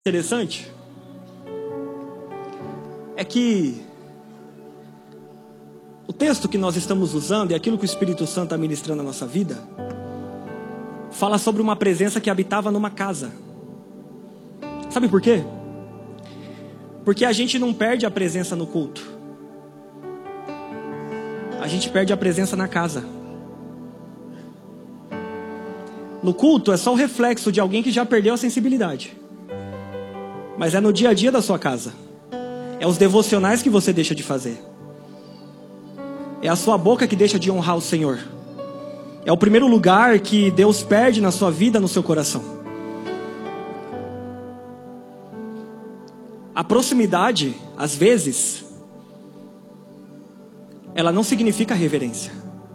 Interessante é que o texto que nós estamos usando e aquilo que o Espírito Santo está ministrando na nossa vida fala sobre uma presença que habitava numa casa. Sabe por quê? Porque a gente não perde a presença no culto, a gente perde a presença na casa. No culto é só o reflexo de alguém que já perdeu a sensibilidade, mas é no dia a dia da sua casa, é os devocionais que você deixa de fazer, é a sua boca que deixa de honrar o Senhor, é o primeiro lugar que Deus perde na sua vida, no seu coração. A proximidade, às vezes, ela não significa reverência.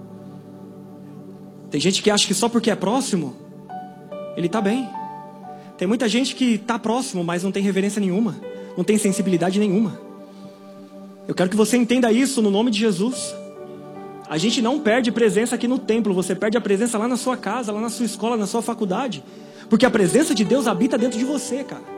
Tem gente que acha que só porque é próximo, ele está bem. Tem muita gente que está próximo, mas não tem reverência nenhuma, não tem sensibilidade nenhuma. Eu quero que você entenda isso no nome de Jesus. A gente não perde presença aqui no templo, você perde a presença lá na sua casa, lá na sua escola, na sua faculdade, porque a presença de Deus habita dentro de você, cara.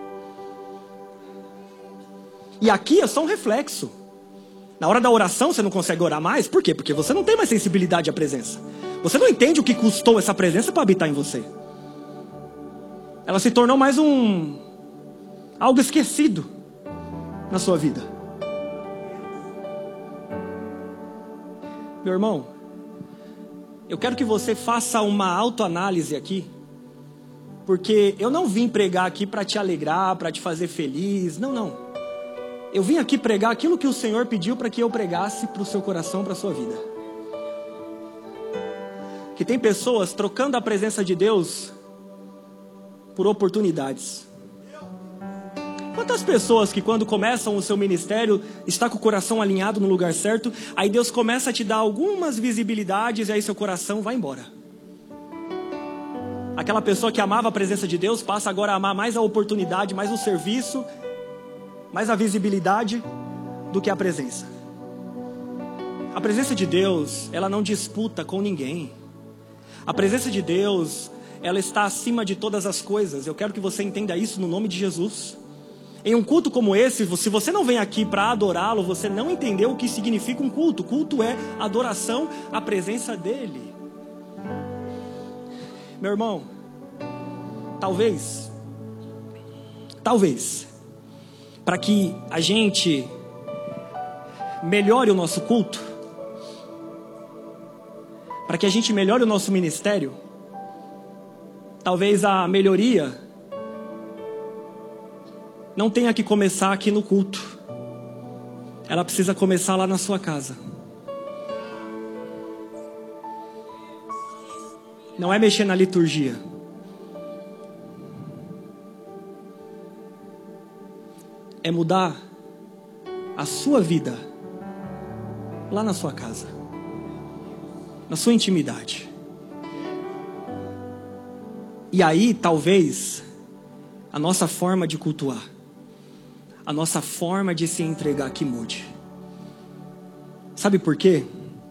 E aqui é só um reflexo. Na hora da oração você não consegue orar mais, por quê? Porque você não tem mais sensibilidade à presença. Você não entende o que custou essa presença para habitar em você. Ela se tornou mais algo esquecido na sua vida. Meu irmão, eu quero que você faça uma autoanálise aqui, porque eu não vim pregar aqui para te alegrar, para te fazer feliz, não. Eu vim aqui pregar aquilo que o Senhor pediu para que eu pregasse para o seu coração, para a sua vida. Que tem pessoas trocando a presença de Deus por oportunidades. Quantas pessoas que quando começam o seu ministério, está com o coração alinhado no lugar certo, aí Deus começa a te dar algumas visibilidades e aí seu coração vai embora. Aquela pessoa que amava a presença de Deus passa agora a amar mais a oportunidade, mais o serviço, mais a visibilidade do que a presença. A presença de Deus, ela não disputa com ninguém. A presença de Deus, ela está acima de todas as coisas. Eu quero que você entenda isso no nome de Jesus. Em um culto como esse, se você não vem aqui para adorá-lo, você não entendeu o que significa um culto. Culto é adoração à presença dele. Meu irmão, talvez, para que a gente melhore o nosso culto, para que a gente melhore o nosso ministério, talvez a melhoria não tenha que começar aqui no culto. Ela precisa começar lá na sua casa. Não é mexer na liturgia. É mudar a sua vida lá na sua casa, na sua intimidade. E aí talvez a nossa forma de cultuar, a nossa forma de se entregar que mude. Sabe por quê?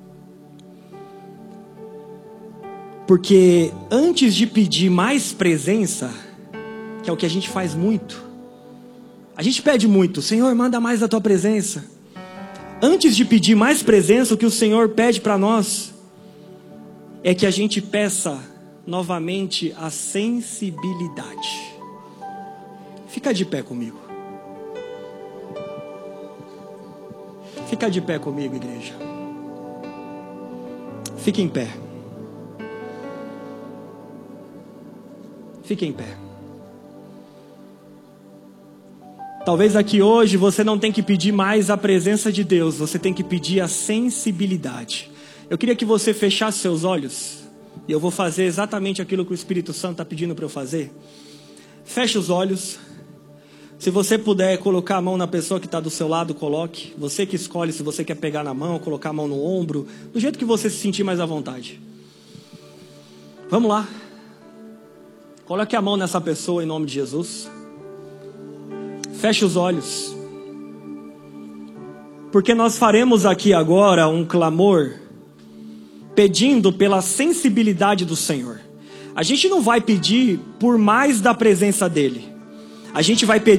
Porque antes de pedir mais presença, que é o que a gente faz muito, a gente pede muito, Senhor, manda mais da tua presença. Antes de pedir mais presença, o que o Senhor pede para nós é que a gente peça novamente a sensibilidade. Fica de pé comigo. Fica de pé comigo, igreja. Fique em pé. Fique em pé. Talvez aqui hoje você não tem que pedir mais a presença de Deus, você tem que pedir a sensibilidade. Eu queria que você fechasse seus olhos, e eu vou fazer exatamente aquilo que o Espírito Santo está pedindo para eu fazer. Feche os olhos. Se você puder colocar a mão na pessoa que está do seu lado, coloque. Você que escolhe se você quer pegar na mão, colocar a mão no ombro, do jeito que você se sentir mais à vontade. Vamos lá. Coloque a mão nessa pessoa em nome de Jesus. Feche os olhos. Porque nós faremos aqui agora um clamor, pedindo pela sensibilidade do Senhor. A gente não vai pedir por mais da presença dele. A gente vai pedir